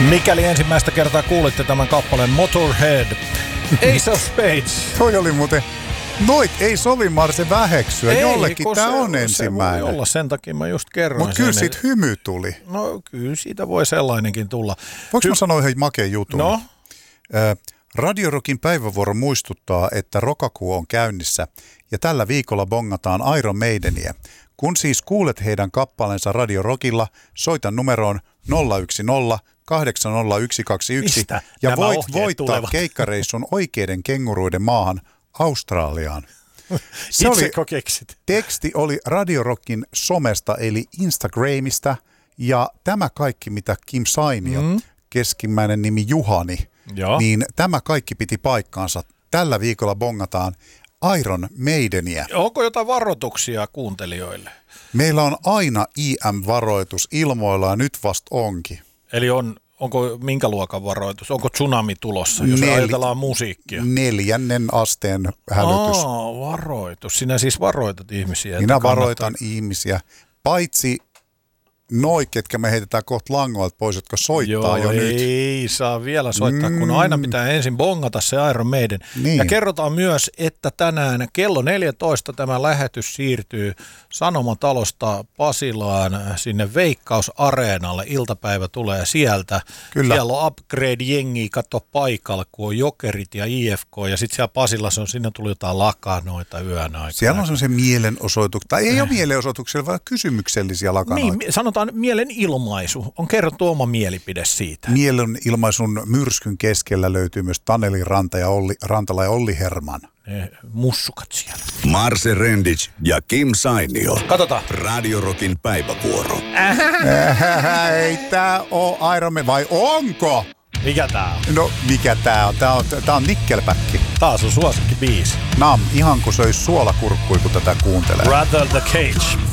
Mikäli ensimmäistä kertaa kuulitte tämän kappaleen Motorhead, Ace of Spades. Toi oli muuten, noit ei sovi Marse väheksyä, jollekin tää on ensimmäinen. Se voi olla, sen takia mä just kerroin. Mutta kyllä siitä hymy tuli. No kyllä siitä voi sellainenkin tulla. Voinko mä sanoa ihan makeen jutun? No? Radio Rockin päivävuoro muistuttaa, että rokakuu on käynnissä ja tällä viikolla bongataan Iron Maideniä. Kun siis kuulet heidän kappaleensa Radio Rockilla, soita numeroon 010 80121 Mistä ja voit voittaa tulevat? keikkareissun oikeiden kenguruiden maahan Australiaan. Itsekö keksit? Teksti oli Radio Rockin somesta eli Instagramista ja tämä kaikki mitä Kim Sainio, keskimmäinen nimi Juhani, niin tämä kaikki piti paikkaansa. Tällä viikolla bongataan Iron Maideniä. Onko jotain varoituksia kuuntelijoille? Meillä on aina IM-varoitus ilmoilla ja nyt vasta onkin. Eli onko minkä luokan varoitus? Onko tsunami tulossa, jos ajatellaan musiikkia? 4. asteen hälytys. Varoitus. Sinä siis varoitat ihmisiä. Minä varoitan ihmisiä, paitsi noi, ketkä me heitetään kohta langoilta pois, jotka soittaa jo nyt. Ei saa vielä soittaa, kun aina pitää ensin bongata se Iron Maiden. Niin. Ja kerrotaan myös, että tänään kello 14 tämä lähetys siirtyy Sanomatalosta Pasilaan sinne Veikkaus-areenalle. Iltapäivä tulee sieltä. Kyllä. Siellä on upgrade-jengi, katso paikalla, kun on Jokerit ja IFK. Ja sitten siellä Pasilassa sinne tuli jotain lakanoita yön aikana. Siellä on sellaisia mielenosoituksia, tai ei ole mielenosoituksia, vaan kysymyksellisiä lakanoita. Niin, sanotaan mielenilmaisu. On kerrottu oma mielipide siitä. Mielenilmaisun myrskyn keskellä löytyy myös Taneli Rantala ja Olli Herman. Ne mussukat siellä. Marse Rendic ja Kim Sainio. Katsotaan. Radio Rockin päivävuoro. Ei tää oo Iron Man, vai onko? Mikä tää on? No mikä tää on? Tää on Nickelback. Taas on suosikki biisi. Nam, ihan kun söis suolakurkkui, kun tätä kuuntelee. Rather the Cage.